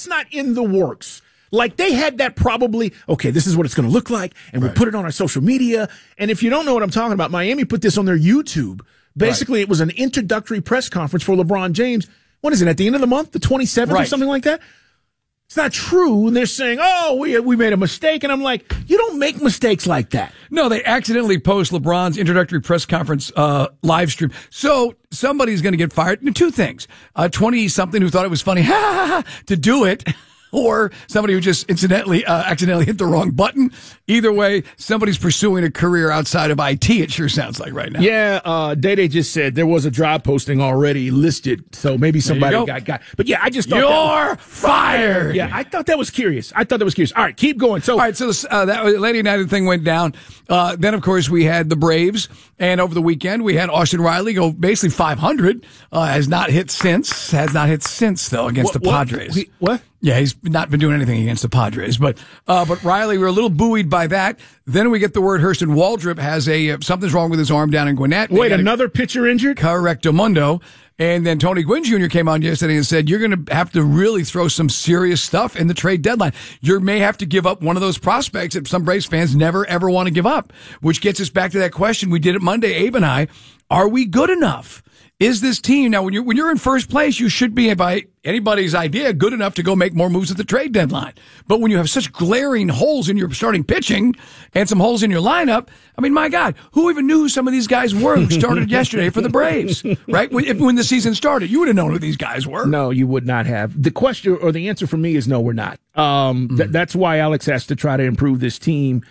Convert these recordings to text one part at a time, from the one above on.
that's not in the works. Like, they had that probably, okay, this is what it's going to look like, and we'll put it on our social media. And if you don't know what I'm talking about, Miami put this on their YouTube. Basically, it was an introductory press conference for LeBron James. What is it, at the end of the month, the 27th or something like that? It's not true. And they're saying, oh, we made a mistake. And I'm like, you don't make mistakes like that. No, they accidentally post LeBron's introductory press conference live stream. So somebody's going to get fired. Two things. 20-something who thought it was funny to do it. Or somebody who just accidentally hit the wrong button. Either way, somebody's pursuing a career outside of IT, it sure sounds like right now. Yeah, Day just said there was a job posting already listed, so maybe somebody got. But yeah, I just thought you're fired. Yeah, I thought that was curious. All right, keep going. So that Atlanta United thing went down. Then, of course, we had the Braves, and over the weekend we had Austin Riley go basically 500. Has not hit since, though, against the Padres. What? Yeah, he's not been doing anything against the Padres, but Riley, we're a little buoyed by that. Then we get the word Hurston Waldrop has something's wrong with his arm down in Gwinnett. Wait, another pitcher injured? Correctamundo. And then Tony Gwynn Jr. came on yesterday and said, you're going to have to really throw some serious stuff in the trade deadline. You may have to give up one of those prospects that some Braves fans never, ever want to give up, which gets us back to that question we did it Monday, Abe and I. Are we good enough? Is this team, now when you're in first place, you should be, by anybody's idea, good enough to go make more moves at the trade deadline. But when you have such glaring holes in your starting pitching and some holes in your lineup, I mean, my God, who even knew who some of these guys were who started yesterday for the Braves, right? When the season started, you would have known who these guys were. No, you would not have. The question or the answer for me is no, we're not. That's why Alex has to try to improve this team.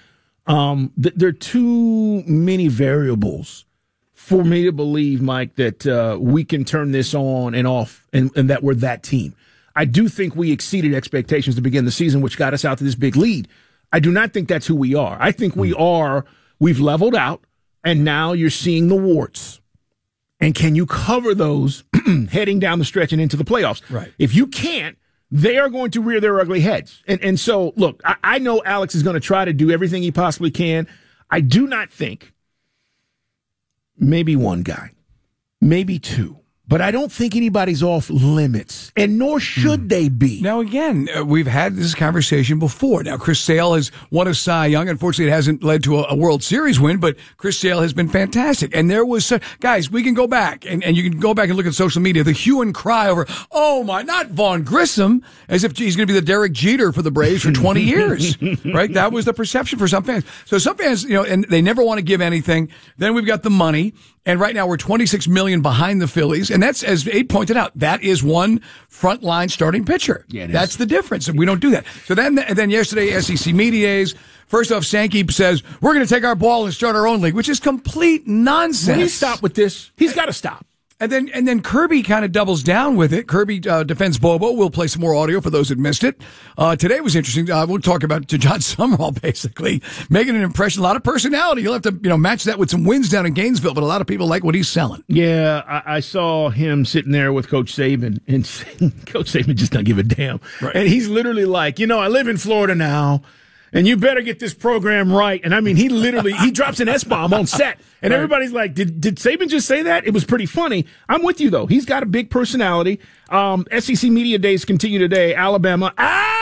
There are too many variables for me to believe, Mike, that we can turn this on and off and that we're that team. I do think we exceeded expectations to begin the season, which got us out to this big lead. I do not think that's who we are. I think we've leveled out, and now you're seeing the warts. And can you cover those heading down the stretch and into the playoffs? Right. If you can't, they are going to rear their ugly heads. And so, look, I know Alex is going to try to do everything he possibly can. I do not think maybe one guy, maybe two. But I don't think anybody's off limits, and nor should they be. Now, again, we've had this conversation before. Now, Chris Sale has won a Cy Young. Unfortunately, it hasn't led to a World Series win, but Chris Sale has been fantastic. And there was, guys, we can go back, and you can go back and look at social media, the hue and cry over, oh my, not Vaughn Grissom, as if he's going to be the Derek Jeter for the Braves for 20 years, right? That was the perception for some fans. So some fans, and they never want to give anything. Then we've got the money. And right now we're $26 million behind the Phillies. And that's, as Abe pointed out, that is one frontline starting pitcher. Yeah, that's the difference. And we don't do that. So then yesterday, SEC Media Days, first off, Sankey says, we're going to take our ball and start our own league, which is complete nonsense. Will he stop with this? He's got to stop. And then Kirby kind of doubles down with it. Kirby defends Bobo. We'll play some more audio for those that missed it. Today was interesting. We'll talk about John Summerall basically making an impression. A lot of personality. You'll have to match that with some wins down in Gainesville, but a lot of people like what he's selling. Yeah, I saw him sitting there with Coach Saban, and Coach Saban just doesn't give a damn. Right. And he's literally like, I live in Florida now, and you better get this program right. And I mean, he drops an S-bomb on set. And everybody's like, did Saban just say that? It was pretty funny. I'm with you, though. He's got a big personality. SEC Media Days continue today. Alabama.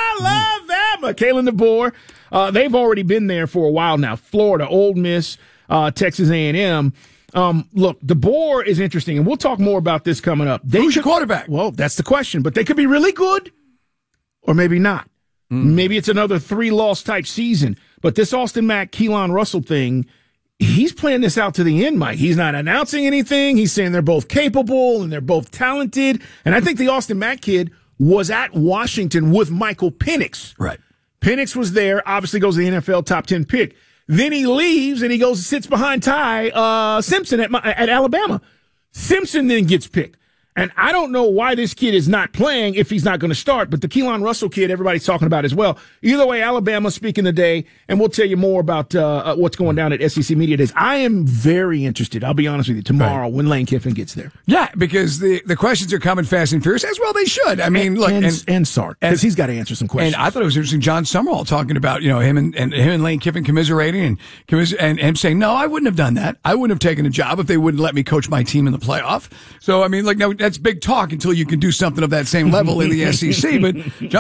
Kalen DeBoer. They've already been there for a while now. Florida, Ole Miss, Texas A&M. Look, DeBoer is interesting, and we'll talk more about this coming up. Who's your quarterback? Well, that's the question. But they could be really good or maybe not. Maybe it's another 3-loss type season. But this Austin Mack, Keelan Russell thing, he's playing this out to the end, Mike. He's not announcing anything. He's saying they're both capable and they're both talented. And I think the Austin Mack kid was at Washington with Michael Penix. Right. Penix was there, obviously goes to the NFL top 10 pick. Then he leaves and he goes and sits behind Ty Simpson at Alabama. Simpson then gets picked. And I don't know why this kid is not playing if he's not going to start, but the Keelan Russell kid, everybody's talking about as well. Either way, Alabama speaking today, and we'll tell you more about what's going down at SEC Media Days. I am very interested, I'll be honest with you, tomorrow when Lane Kiffin gets there. Yeah, because the questions are coming fast and furious, as well they should. I mean, look. And Sark, because he's got to answer some questions. And I thought it was interesting, John Summerall talking about, him and Lane Kiffin commiserating and him saying, no, I wouldn't have done that. I wouldn't have taken a job if they wouldn't let me coach my team in the playoff. So, I mean, now that's big talk until you can do something of that same level in the SEC. But John